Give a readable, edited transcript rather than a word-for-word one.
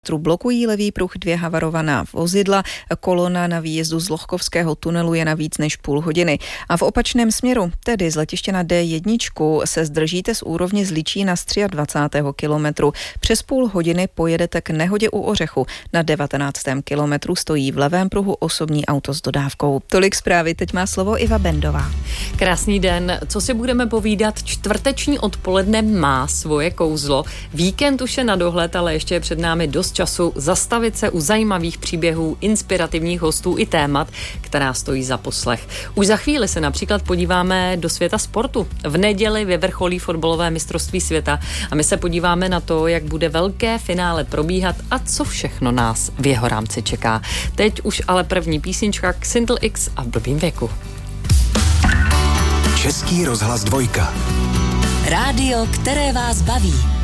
blokují levý pruh 2 havarovaná vozidla, kolona na výjezdu z Lochkovského tunelu je na víc než půl hodiny. A v opačném směru, tedy z letiště na D1, se zdržíte z úrovně Zličí na 23. kilometru. Přes půl hodiny pojedete k nehodě u Ořechu. Na 19. kilometru stojí v levém pruhu osobní auto s dodávkou. Tolik zprávy, teď má slovo Iva Bendová. Krásný den, co si budeme povídat, čtvrteční odpoledne má svoje kouzlo. Víkend už je na dohled, ale ještě je před námi dost času zastavit se u zajímavých příběhů, inspirativních hostů i témat, která stojí za poslech. Už za chvíli se například podíváme do světa sportu. V neděli vyvrcholí fotbalové mistrovství světa a my se podíváme na to, jak bude velké finále probíhat a co všechno nás v jeho rámci čeká. Teď už ale první písnička Xindl X a v blbým věku. Český rozhlas 2. Rádio, které vás baví.